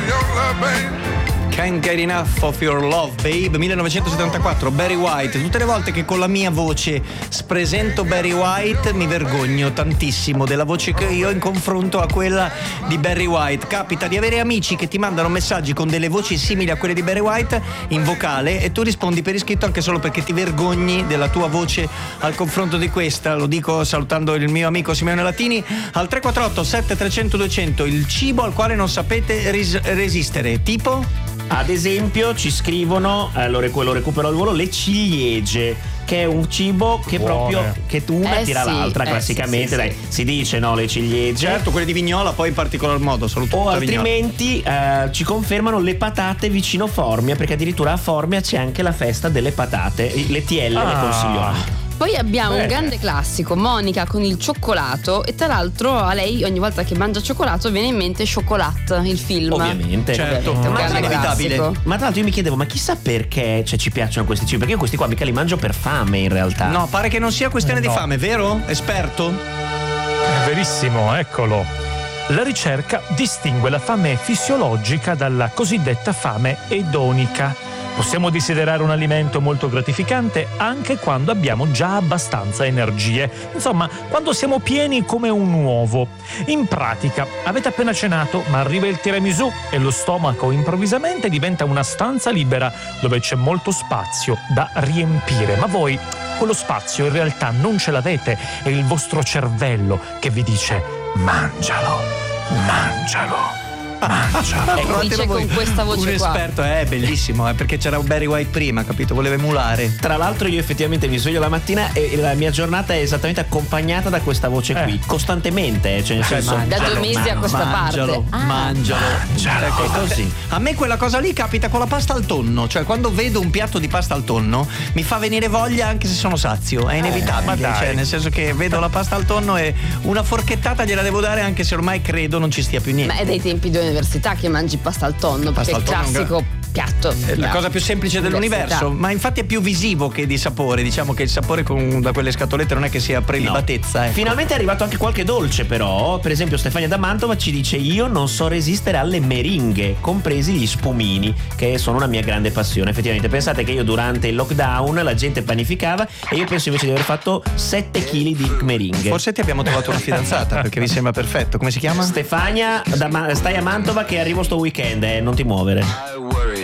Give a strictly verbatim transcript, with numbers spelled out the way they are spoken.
Can't Get Enough of Your Love, Babe, millenovecentosettantaquattro, Barry White. Tutte le volte che con la mia voce spresento Barry White mi vergogno tantissimo della voce che io ho in confronto a quella di Barry White. Capita di avere amici che ti mandano messaggi con delle voci simili a quelle di Barry White in vocale e tu rispondi per iscritto anche solo perché ti vergogni della tua voce al confronto di questa. Lo dico salutando il mio amico Simeone Latini al tre quattro otto sette tre zero zero due zero zero. Il cibo al quale non sapete ris- resistere, tipo? Ad esempio ci scrivono, eh, lo, recu- lo recupero al volo, le ciliegie, che è un cibo che Buone. proprio che una Eh tira sì, l'altra eh classicamente, sì, sì, dai, sì. si dice, no, le ciliegie. Certo, quelle di Vignola poi in particolar modo, soprattutto O Vignola. altrimenti eh, ci confermano le patate vicino Formia, perché addirittura a Formia c'è anche la festa delle patate, le T L le Ah. consiglio anche. Poi abbiamo Bene. un grande classico, Monica con il cioccolato, e tra l'altro a lei ogni volta che mangia cioccolato viene in mente Chocolat, il film. Ovviamente. Certo, Ovviamente, un ma grande è inevitabile. classico. Ma tra l'altro io mi chiedevo, ma chissà perché, cioè, ci piacciono questi cibi, perché io questi qua mica li mangio per fame in realtà. No, pare che non sia questione No. di fame, vero? Esperto? È verissimo, eccolo. La ricerca distingue la fame fisiologica dalla cosiddetta fame edonica. Possiamo desiderare un alimento molto gratificante anche quando abbiamo già abbastanza energie. Insomma, quando siamo pieni come un uovo. In pratica, avete appena cenato, ma arriva il tiramisù e lo stomaco improvvisamente diventa una stanza libera dove c'è molto spazio da riempire. Ma voi quello spazio in realtà non ce l'avete, è il vostro cervello che vi dice mangialo, mangialo. Mangialo. Ecco, dice con questa voce un qua. esperto, è bellissimo, eh, perché c'era un Barry White prima, capito? Voleva emulare. Tra l'altro io effettivamente mi sveglio la mattina e la mia giornata è esattamente accompagnata da questa voce qui, Eh. costantemente, cioè nel Cioè, senso, Da due mesi a questa mangialo, parte. Ah. mangialo, Mangialo. Ecco, È così. A me quella cosa lì capita con la pasta al tonno, cioè quando vedo un piatto di pasta al tonno mi fa venire voglia anche se sono sazio, è ma inevitabile, dai. cioè nel senso che vedo la pasta al tonno e una forchettata gliela devo dare anche se ormai credo non ci stia più niente. Ma è dai tempi di università che mangi pasta al tonno, perché Pasta è il al tonno, classico piatto. È la da cosa più semplice università. dell'universo, ma infatti è più visivo che di sapore. Diciamo che il sapore con, da quelle scatolette non è che sia prelibatezza. Ecco. Finalmente è arrivato anche qualche dolce, però. Per esempio Stefania da Mantova ci dice: io non so resistere alle meringhe, compresi gli spumini, che sono una mia grande passione. Effettivamente, pensate che io durante il lockdown la gente panificava e io penso invece di aver fatto sette chili di meringhe. Forse ti abbiamo trovato una fidanzata perché mi sembra perfetto. Come si chiama? Stefania, da Ma- stai a Mantova che arrivo sto weekend, eh, non ti muovere. I worry